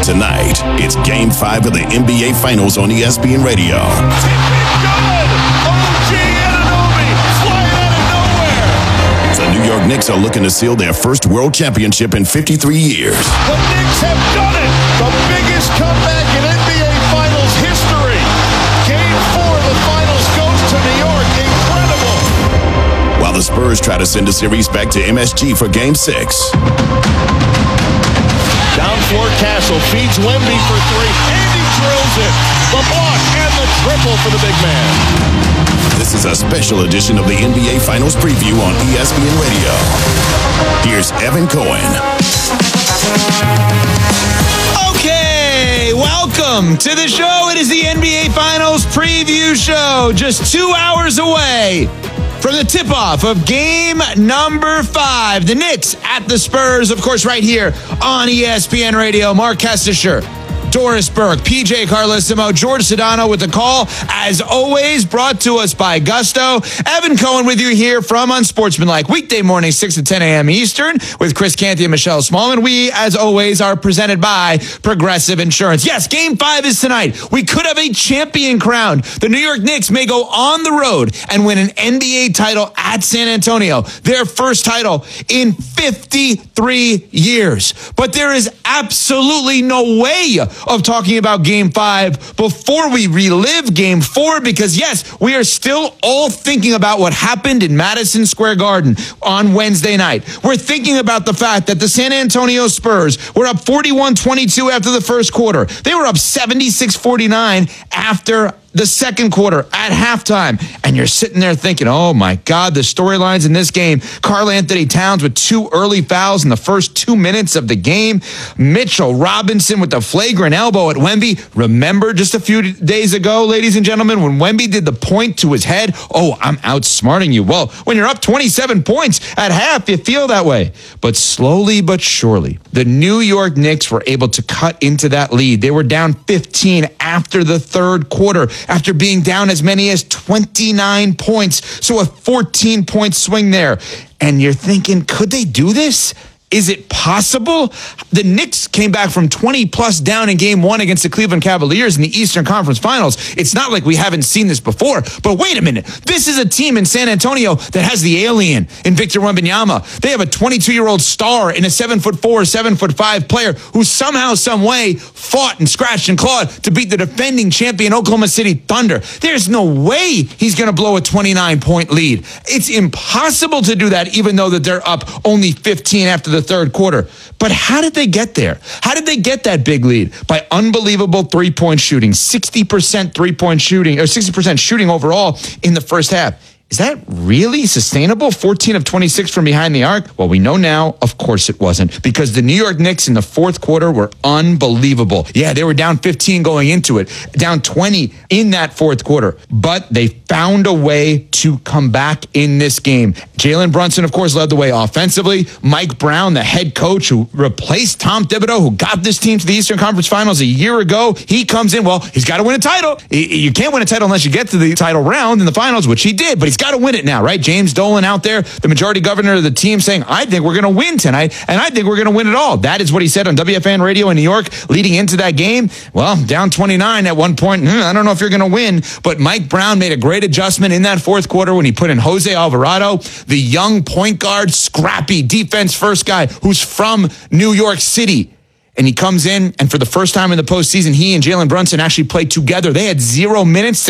Tonight, it's Game 5 of the NBA Finals on ESPN Radio. The New York Knicks are looking to seal their first world championship in 53 years. The Knicks have done it! The biggest comeback in NBA Finals history. Game 4 of the Finals goes to New York. Incredible! While the Spurs try to send the series back to MSG for Game 6. Down floor, Castle feeds Wemby for 3, and he drills it. The block and the triple for the big man. This is a special edition of the NBA Finals preview on ESPN Radio. Here's Evan Cohen. Okay, welcome to the show. It is the NBA Finals preview show, just 2 hours away from the tip-off of game number 5. The Knicks at the Spurs, of course, right here on ESPN Radio. Mark Kestisher, Doris Burke, PJ Carlissimo, George Sedano with the call. As always, brought to us by Gusto. Evan Cohen with you here from Unsportsmanlike. Weekday morning, 6 to 10 a.m. Eastern with Chris Canty and Michelle Smallman. We, as always, are presented by Progressive Insurance. Yes, Game 5 is tonight. We could have a champion crowned. The New York Knicks may go on the road and win an NBA title at San Antonio, their first title in 53 years. But there is absolutely no way of talking about Game 5 before we relive Game 4, because yes, we are still all thinking about what happened in Madison Square Garden on Wednesday night. We're thinking about the fact that the San Antonio Spurs were up 41-22 after the first quarter. They were up 76-49 after the second quarter at halftime. And you're sitting there thinking, oh my God, the storylines in this game. Karl Anthony Towns with 2 early fouls in the first 2 minutes of the game. Mitchell Robinson with the flagrant elbow at Wemby. Remember just a few days ago, ladies and gentlemen, when Wemby did the point to his head? Oh, I'm outsmarting you. Well, when you're up 27 points at half, you feel that way. But slowly but surely, the New York Knicks were able to cut into that lead. They were down 15 after the third quarter, after being down as many as 29 points. So a 14-point swing there. And you're thinking, could they do this? Is it possible? The Knicks came back from 20-plus down in Game 1 against the Cleveland Cavaliers in the Eastern Conference Finals. It's not like we haven't seen this before. But wait a minute. This is a team in San Antonio that has the alien in Victor Wembanyama. They have a 22-year-old star in a 7'4", 7'5" player who somehow, some way fought and scratched and clawed to beat the defending champion Oklahoma City Thunder. There's no way he's going to blow a 29-point lead. It's impossible to do that, even though that they're up only 15 after the third quarter. But how did they get there? How did they get that big lead? By unbelievable three-point shooting, 60% three-point shooting, or 60% shooting overall in the first half. Is that really sustainable? 14 of 26 from behind the arc? Well, we know now, of course it wasn't, because the New York Knicks in the fourth quarter were unbelievable. Yeah, they were down 15 going into it, down 20 in that fourth quarter, but they found a way to come back in this game. Jalen Brunson, of course, led the way offensively. Mike Brown, the head coach who replaced Tom Thibodeau, who got this team to the Eastern Conference Finals a year ago, he comes in. Well, he's got to win a title. You can't win a title unless you get to the title round in the finals, which he did, but he's got to win it now, right? James Dolan out there, the majority governor of the team, saying, I think we're going to win tonight, and I think we're going to win it all. That is what he said on WFAN radio in New York leading into that game. Well, down 29 at one point. I don't know if you're going to win, but Mike Brown made a great adjustment in that fourth quarter when he put in Jose Alvarado, the young point guard, scrappy defense first guy who's from New York City. And he comes in, and for the first time in the postseason, he and Jalen Brunson actually played together. They had 0 minutes